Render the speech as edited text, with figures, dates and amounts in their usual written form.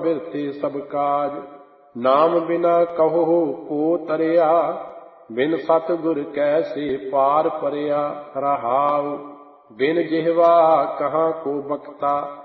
ਬਿਰਤੇ ਸਭ ਕਾਜ। ਨਾਮ ਬਿਨਾ ਕਹੋ ਕੋ ਤਰਿਆ, ਬਿਨ ਸਤਿਗੁਰ ਕੈਸੇ ਪਾਰ ਪਰਿਆ। ਰਹਾਉ ਬਿਨ ਜਿਹਵਾ ਕਹਾਂ ਕੋ ਬਖਤਾ,